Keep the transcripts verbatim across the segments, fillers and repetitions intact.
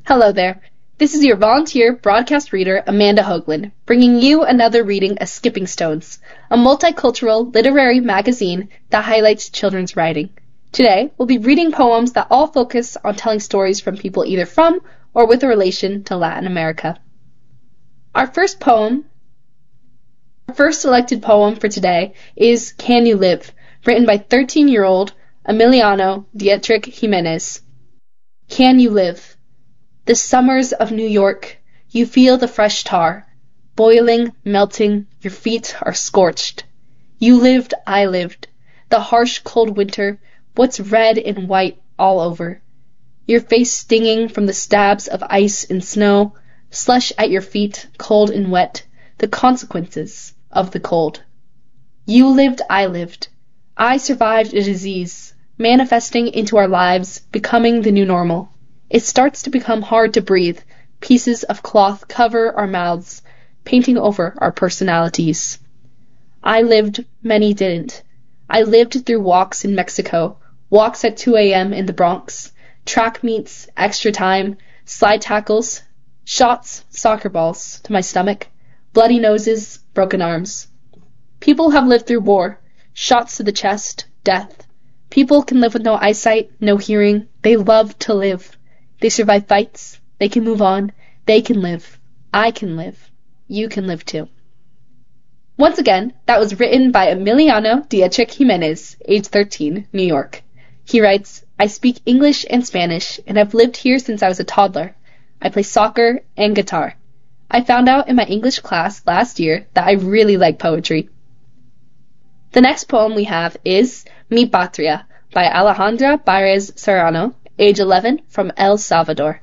Hello there. This is your volunteer broadcast reader, Amanda Hoagland, bringing you another reading of Skipping Stones, a multicultural literary magazine that highlights children's writing. Today, we'll be reading poems that all focus on telling stories from people either from or with a relation to Latin America. Our first poem, our first selected poem for today is Can You Live, written by thirteen-year-old Emiliano Dietrich Jimenez. Can you live? The summers of New York, you feel the fresh tar, boiling, melting, your feet are scorched. You lived, I lived, the harsh cold winter, what's red and white all over. Your face stinging from the stabs of ice and snow, slush at your feet, cold and wet, the consequences of the cold. You lived, I lived. I survived a disease, manifesting into our lives, becoming the new normal. It starts to become hard to breathe. Pieces of cloth cover our mouths, painting over our personalities. I lived, many didn't. I lived through walks in Mexico, walks at two a.m. in the Bronx, track meets, extra time, slide tackles, shots, soccer balls to my stomach, bloody noses, broken arms. People have lived through war, shots to the chest, death. People can live with no eyesight, no hearing. They love to live. They survive fights. They can move on. They can live. I can live. You can live too. Once again, that was written by Emiliano Dietrich Jimenez, age thirteen, New York. He writes, I speak English and Spanish, and I've lived here since I was a toddler. I play soccer and guitar. I found out in my English class last year that I really like poetry. The next poem we have is Mi Patria by Alejandra Baez Serrano, age eleven, from El Salvador.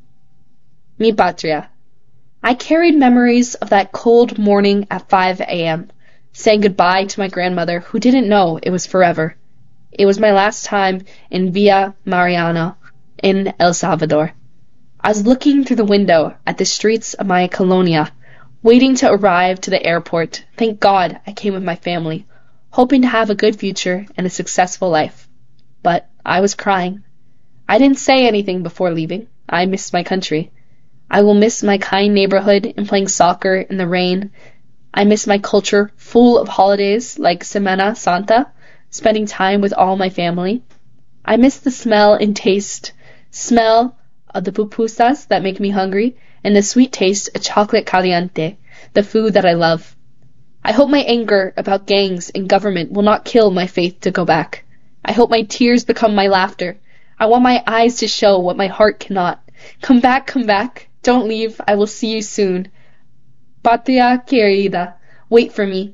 Mi Patria. I carried memories of that cold morning at five a.m., saying goodbye to my grandmother who didn't know it was forever. It was my last time in Villa Mariana in El Salvador. I was looking through the window at the streets of my colonia, waiting to arrive to the airport. Thank God I came with my family, hoping to have a good future and a successful life. But I was crying. I didn't say anything before leaving. I missed my country. I will miss my kind neighborhood and playing soccer in the rain. I miss my culture full of holidays like Semana Santa, spending time with all my family. I miss the smell and taste, smell of the pupusas that make me hungry, and the sweet taste of chocolate caliente, the food that I love. I hope my anger about gangs and government will not kill my faith to go back. I hope my tears become my laughter. I want my eyes to show what my heart cannot. Come back, come back. Don't leave. I will see you soon. Patria querida. Wait for me.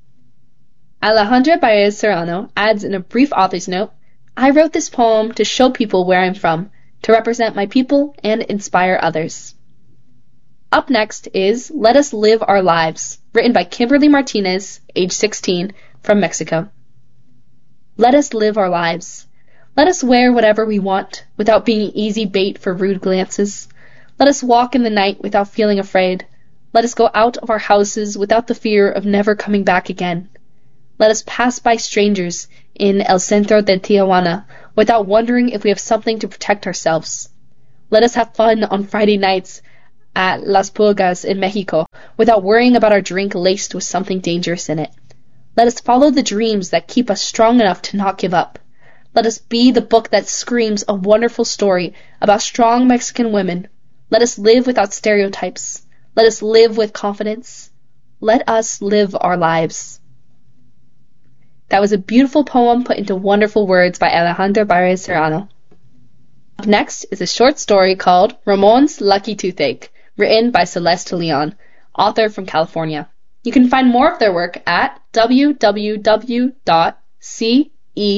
Alejandra Baez Serrano adds in a brief author's note, I wrote this poem to show people where I'm from, to represent my people and inspire others. Up next is Let Us Live Our Lives, written by Kimberly Martinez, age sixteen, from Mexico. Let us live our lives. Let us wear whatever we want, without being easy bait for rude glances. Let us walk in the night without feeling afraid. Let us go out of our houses without the fear of never coming back again. Let us pass by strangers in El Centro de Tijuana without wondering if we have something to protect ourselves. Let us have fun on Friday nights at Las Pulgas in Mexico without worrying about our drink laced with something dangerous in it. Let us follow the dreams that keep us strong enough to not give up. Let us be the book that screams a wonderful story about strong Mexican women. Let us live without stereotypes. Let us live with confidence. Let us live our lives. That was a beautiful poem put into wonderful words by Alejandra Baez Serrano. Up next is a short story called Ramon's Lucky Toothache, written by Celeste Leon, author from California. You can find more of their work at w w w dot celeste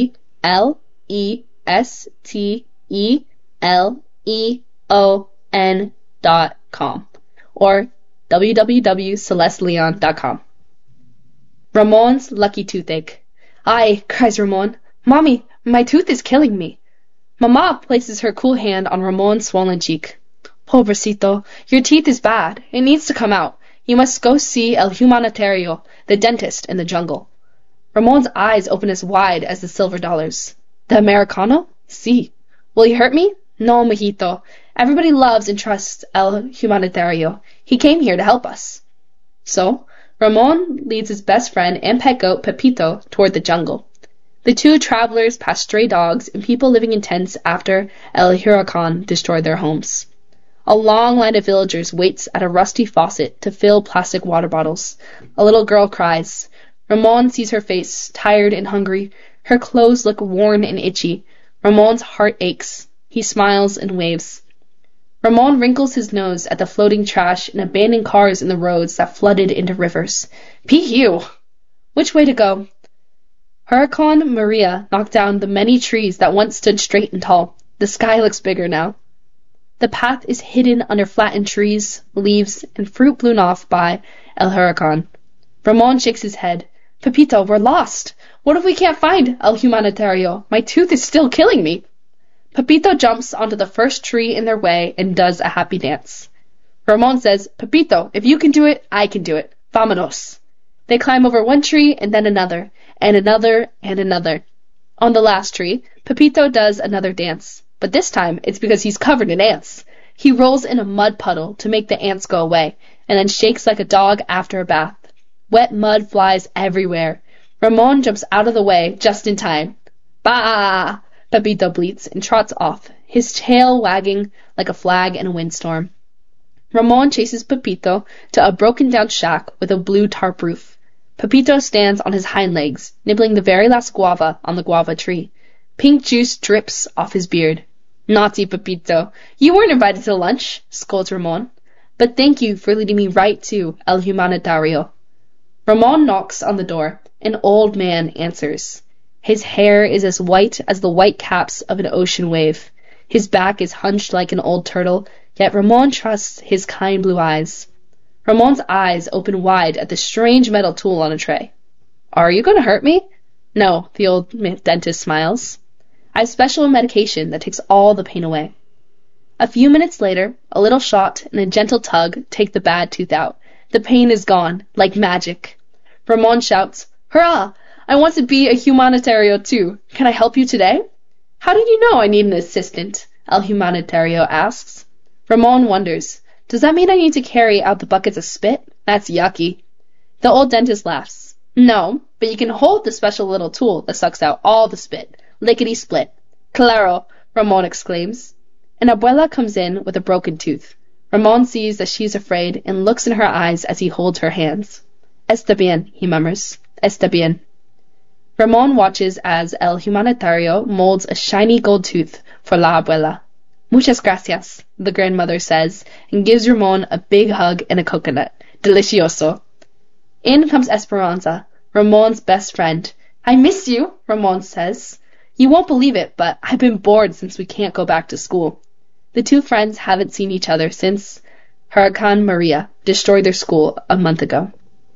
leon dot com or w w w dot celeste leon dot com. Ramon's Lucky Toothache. Ay, cries Ramon. Mommy, my tooth is killing me. Mama places her cool hand on Ramon's swollen cheek. Pobrecito, your teeth is bad. It needs to come out. You must go see El Humanitario, the dentist in the jungle. Ramon's eyes open as wide as the silver dollars. The Americano? Si. Will he hurt me? No, mijito. Everybody loves and trusts El Humanitario. He came here to help us. So, Ramon leads his best friend and pet goat, Pepito, toward the jungle. The two travelers pass stray dogs and people living in tents after El Huracan destroyed their homes. A long line of villagers waits at a rusty faucet to fill plastic water bottles. A little girl cries. Ramon sees her face, tired and hungry. Her clothes look worn and itchy. Ramon's heart aches. He smiles and waves. Ramon wrinkles his nose at the floating trash and abandoned cars in the roads that flooded into rivers. P-Hugh! Which way to go? Hurricane Maria knocked down the many trees that once stood straight and tall. The sky looks bigger now. The path is hidden under flattened trees, leaves, and fruit blown off by El Huracan. Ramon shakes his head. Pepito, we're lost. What if we can't find El Humanitario? My tooth is still killing me. Pepito jumps onto the first tree in their way and does a happy dance. Ramon says, Pepito, if you can do it, I can do it. Vámonos. They climb over one tree and then another, and another and another. On the last tree, Pepito does another dance. But this time, it's because he's covered in ants. He rolls in a mud puddle to make the ants go away, and then shakes like a dog after a bath. Wet mud flies everywhere. Ramon jumps out of the way just in time. Bah! Pepito bleats and trots off, his tail wagging like a flag in a windstorm. Ramon chases Pepito to a broken-down shack with a blue tarp roof. Pepito stands on his hind legs, nibbling the very last guava on the guava tree. Pink juice drips off his beard. Naughty Pepito, you weren't invited to lunch, scolds Ramon. But thank you for leading me right to El Humanitario. Ramon knocks on the door. An old man answers. His hair is as white as the white caps of an ocean wave. His back is hunched like an old turtle, yet Ramon trusts his kind blue eyes. Ramon's eyes open wide at the strange metal tool on a tray. Are you going to hurt me? No, the old dentist smiles. I have special medication that takes all the pain away. A few minutes later, a little shot and a gentle tug take the bad tooth out. The pain is gone, like magic. Ramon shouts, Hurrah! I want to be a humanitario too. Can I help you today? How did you know I need an assistant? El Humanitario asks. Ramon wonders, does that mean I need to carry out the buckets of spit? That's yucky. The old dentist laughs. No, but you can hold the special little tool that sucks out all the spit. Lickety-split. Claro, Ramon exclaims. An abuela comes in with a broken tooth. Ramon sees that she's afraid and looks in her eyes as he holds her hands. Está bien, he murmurs. Está bien. Ramon watches as El Humanitario molds a shiny gold tooth for la abuela. Muchas gracias, the grandmother says, and gives Ramon a big hug and a coconut. Delicioso. In comes Esperanza, Ramon's best friend. I miss you, Ramon says. You won't believe it, but I've been bored since we can't go back to school. The two friends haven't seen each other since Hurricane Maria destroyed their school a month ago.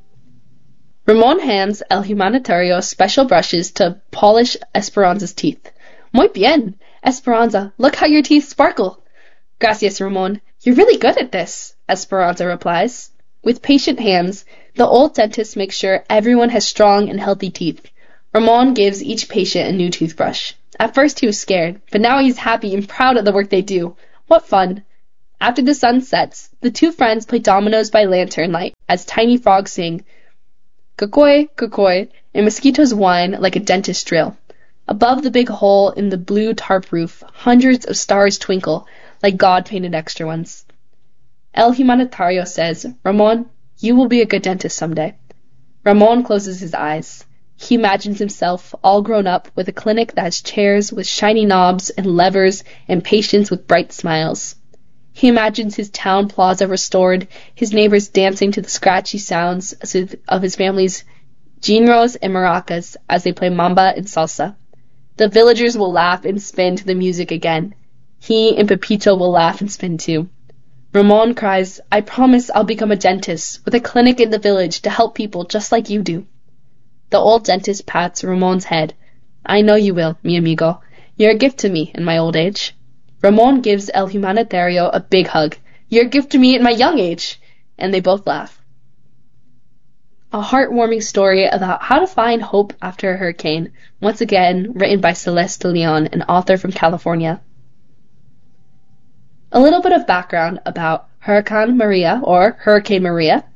Ramon hands El Humanitario special brushes to polish Esperanza's teeth. Muy bien, Esperanza, look how your teeth sparkle. Gracias, Ramon. You're really good at this, Esperanza replies. With patient hands, the old dentist makes sure everyone has strong and healthy teeth. Ramon gives each patient a new toothbrush. At first he was scared, but now he's happy and proud of the work they do. What fun! After the sun sets, the two friends play dominoes by lantern light as tiny frogs sing, Kukoi, kukoi, and mosquitoes whine like a dentist drill. Above the big hole in the blue tarp roof, hundreds of stars twinkle like God-painted extra ones. El Humanitario says, Ramon, you will be a good dentist someday. Ramon closes his eyes. He imagines himself all grown up with a clinic that has chairs with shiny knobs and levers and patients with bright smiles. He imagines his town plaza restored, his neighbors dancing to the scratchy sounds of his family's ginos and maracas as they play mamba and salsa. The villagers will laugh and spin to the music again. He and Pepito will laugh and spin too. Ramon cries, I promise I'll become a dentist with a clinic in the village to help people just like you do. The old dentist pats Ramon's head. I know you will, mi amigo. You're a gift to me in my old age. Ramon gives El Humanitario a big hug. You're a gift to me in my young age. And they both laugh. A heartwarming story about how to find hope after a hurricane, once again written by Celeste de Leon, an author from California. A little bit of background about Hurricane Maria, or Hurricane Maria.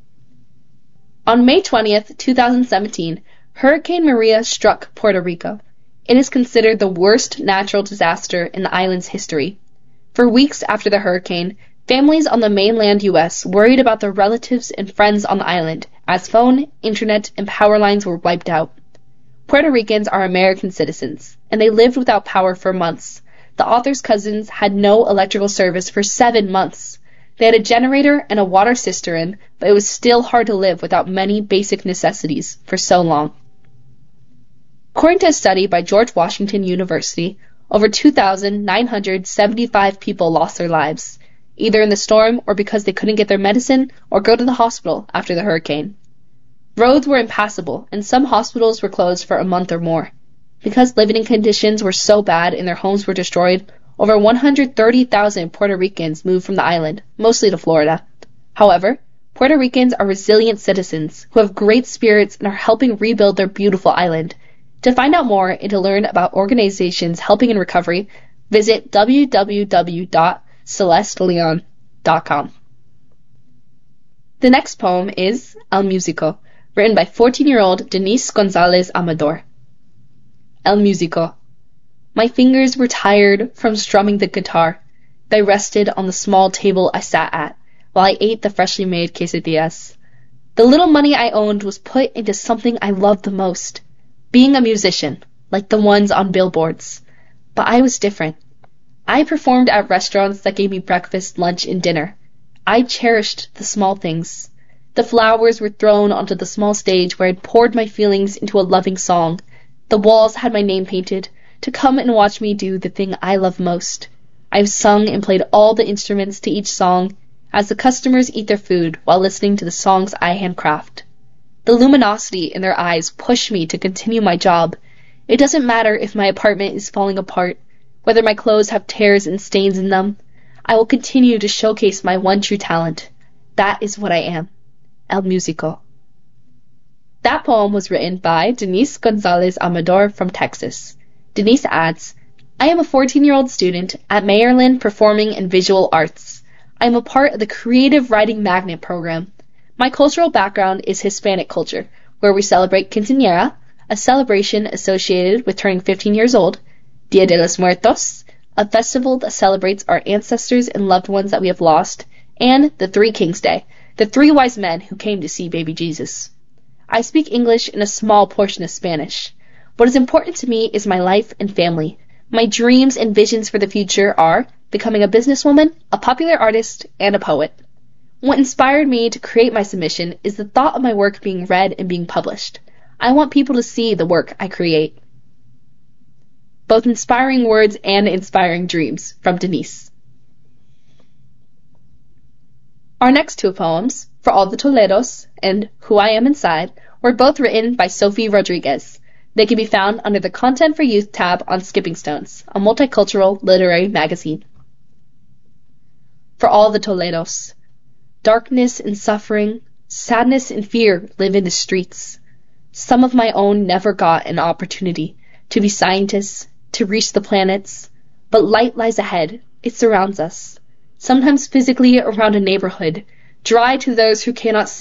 On May twentieth, two thousand seventeen, Hurricane Maria struck Puerto Rico. It is considered the worst natural disaster in the island's history. For weeks after the hurricane, families on the mainland U S worried about their relatives and friends on the island, as phone, internet, and power lines were wiped out. Puerto Ricans are American citizens, and they lived without power for months. The author's cousins had no electrical service for seven months. They had a generator and a water cistern, but it was still hard to live without many basic necessities for so long. According to a study by George Washington University, over two thousand nine hundred seventy-five people lost their lives, either in the storm or because they couldn't get their medicine or go to the hospital after the hurricane. Roads were impassable, and some hospitals were closed for a month or more. Because living conditions were so bad and their homes were destroyed, over one hundred thirty thousand Puerto Ricans moved from the island, mostly to Florida. However, Puerto Ricans are resilient citizens who have great spirits and are helping rebuild their beautiful island. To find out more and to learn about organizations helping in recovery, visit w w w dot celeste leon dot com. The next poem is El Músico, written by fourteen-year-old Denise Gonzalez Amador. El Músico. My fingers were tired from strumming the guitar. They rested on the small table I sat at while I ate the freshly made quesadillas. The little money I owned was put into something I loved the most, being a musician, like the ones on billboards. But I was different. I performed at restaurants that gave me breakfast, lunch, and dinner. I cherished the small things. The flowers were thrown onto the small stage where I'd poured my feelings into a loving song. The walls had my name painted, to come and watch me do the thing I love most. I've sung and played all the instruments to each song as the customers eat their food while listening to the songs I handcraft. The luminosity in their eyes push me to continue my job. It doesn't matter if my apartment is falling apart, whether my clothes have tears and stains in them. I will continue to showcase my one true talent. That is what I am. El Músico. That poem was written by Denise Gonzalez Amador from Texas. Denise adds, I am a fourteen-year-old student at Maryland Performing and Visual Arts. I am a part of the Creative Writing Magnet program. My cultural background is Hispanic culture, where we celebrate Quinceañera, a celebration associated with turning fifteen years old, Dia de los Muertos, a festival that celebrates our ancestors and loved ones that we have lost, and the Three Kings Day, the three wise men who came to see baby Jesus. I speak English and a small portion of Spanish. What is important to me is my life and family. My dreams and visions for the future are becoming a businesswoman, a popular artist, and a poet. What inspired me to create my submission is the thought of my work being read and being published. I want people to see the work I create. Both inspiring words and inspiring dreams from Denise. Our next two poems, For All the Toledos and Who I Am Inside, were both written by Sophie Rodriguez. They can be found under the Content for Youth tab on Skipping Stones, a multicultural literary magazine. For All the Toledos. Darkness and suffering, sadness and fear live in the streets. Some of my own never got an opportunity to be scientists, to reach the planets, but light lies ahead. It surrounds us, sometimes physically around a neighborhood, dry to those who cannot see